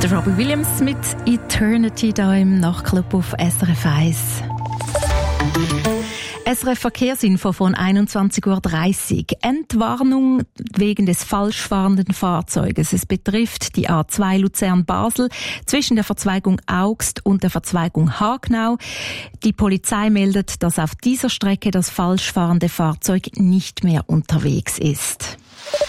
Der Robbie Williams mit Eternity da im Nachtclub auf SRF 1. SRF Verkehrsinfo von 21:30 Uhr. Entwarnung wegen des falsch fahrenden Fahrzeuges. Es betrifft die A2 Luzern-Basel zwischen der Verzweigung Augst und der Verzweigung Hagenau. Die Polizei meldet, dass auf dieser Strecke das falsch fahrende Fahrzeug nicht mehr unterwegs ist.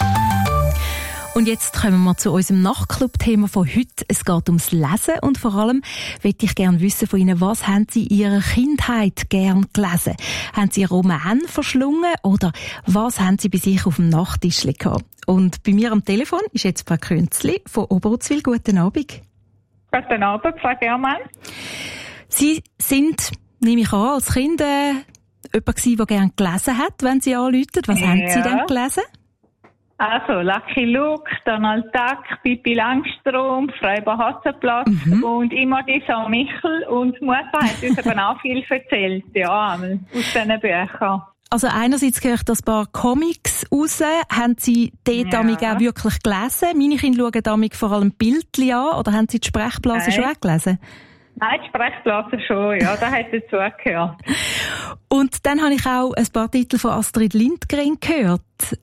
Und jetzt kommen wir zu unserem Nachtclub-Thema von heute. Es geht ums Lesen und vor allem möchte ich gerne wissen von Ihnen, was haben Sie in Ihrer Kindheit gern gelesen? Haben Sie Romane verschlungen oder was haben Sie bei sich auf dem Nachttischli gehabt? Und bei mir am Telefon ist jetzt Frau Künzli von Oberutzwil. Guten Abend. Guten Abend, Frau Germann. Sie sind, nehme ich an, als Kind jemand gewesen, der gerne gelesen hat, wenn Sie anrufen. Was haben Sie denn gelesen? Also, Lucky Luke, Donald Duck, Pippi Langstrumpf, Freiber Hassenplatz und immer die Saint Michel. Und Mutter hat uns eben auch viel erzählt, ja, aus diesen Büchern. Also einerseits höre ich das paar Comics raus. Haben Sie dort auch wirklich gelesen? Meine Kinder schauen damit vor allem Bildchen an. Oder haben Sie die Sprechblase schon auch gelesen? Nein, die Sprechblase schon, ja, da hat dazugehört. Und dann habe ich auch ein paar Titel von Astrid Lindgren gehört.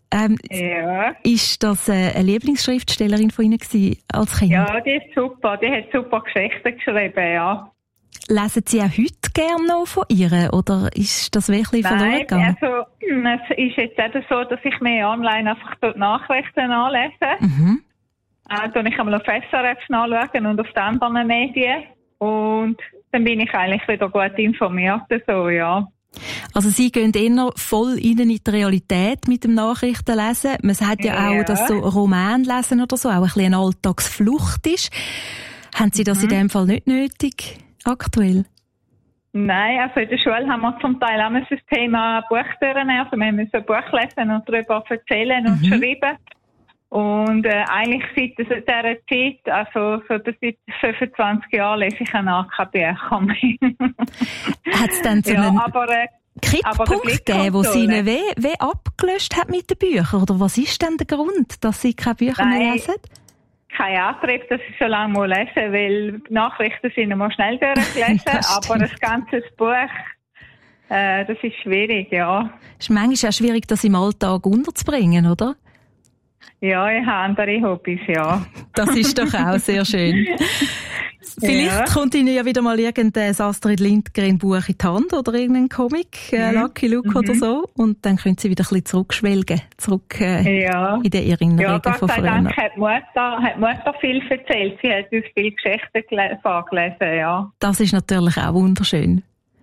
Ist das eine Lieblingsschriftstellerin von Ihnen gewesen als Kind? Ja, die ist super. Die hat super Geschichten geschrieben, ja. Lesen Sie auch heute gerne noch von ihr? Oder ist das wirklich verloren gegangen? Nein, also, es ist jetzt eben so, dass ich mehr online einfach dort Nachrichten anlese. Dann ich einmal auf SRF nachschauen und auf den anderen Medien. Und dann bin ich eigentlich wieder gut informiert, so, ja. Also Sie gehen eher voll in die Realität mit dem Nachrichtenlesen. Man sagt ja auch, dass so Romanlesen oder so auch ein bisschen eine Alltagsflucht ist. Haben Sie das in dem Fall nicht nötig, aktuell? Nein, also in der Schule haben wir zum Teil auch das Thema Buchtüren. Also wir müssen ein Buch lesen und darüber erzählen und schreiben. Und eigentlich seit dieser Zeit, also so seit 25 Jahren, lese ich auch keine Bücher mehr. Hat es dann so einen Kipppunkt gegeben, wo sie Ihnen weh abgelöscht hat mit den Büchern? Oder was ist denn der Grund, dass Sie keine Bücher mehr lesen? Kein Antrieb, dass ich so lange lesen muss, weil die Nachrichten sind immer schnell durchgelesen, aber das ganze Buch, das ist schwierig, ja. Es ist manchmal auch schwierig, das im Alltag unterzubringen, oder? Ja, ich habe andere Hobbys, ja. Das ist doch auch sehr schön. Vielleicht kommt Ihnen ja wieder mal irgendein Astrid Lindgren Buch in die Hand oder irgendein Comic, Lucky Luke oder so. Und dann können Sie wieder ein bisschen zurückschwelgen, in der Erinnerung von früher. Ja, Gott sei Dank hat Mutter viel erzählt. Sie hat uns viele Geschichten vorgelesen, ja. Das ist natürlich auch wunderschön.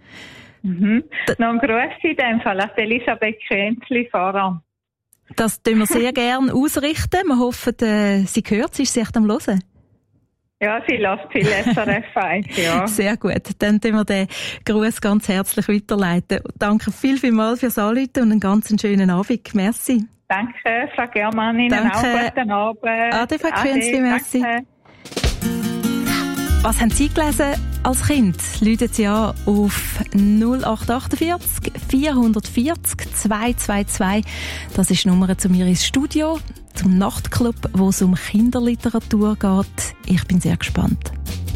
Noch ein Gruß in dem Fall an Elisabeth Kränzli voran. Das tun wir sehr gerne ausrichten. Wir hoffen, sie hört, sie ist sich am Hören. Ja, sie lässt viel SRF 1, ja. Sehr gut. Dann tun wir den Gruß ganz herzlich weiterleiten. Danke vielmals fürs Anrufen und einen ganz schönen Abend. Merci. Danke, Frau Germann. Ihnen auch guten Abend. Ade, Frau Künzli, merci. Danke. Was haben Sie gelesen als Kind? Rufen Sie an auf 0848 440 222. Das ist die Nummer zu mir ins Studio, zum Nachtclub, wo es um Kinderliteratur geht. Ich bin sehr gespannt.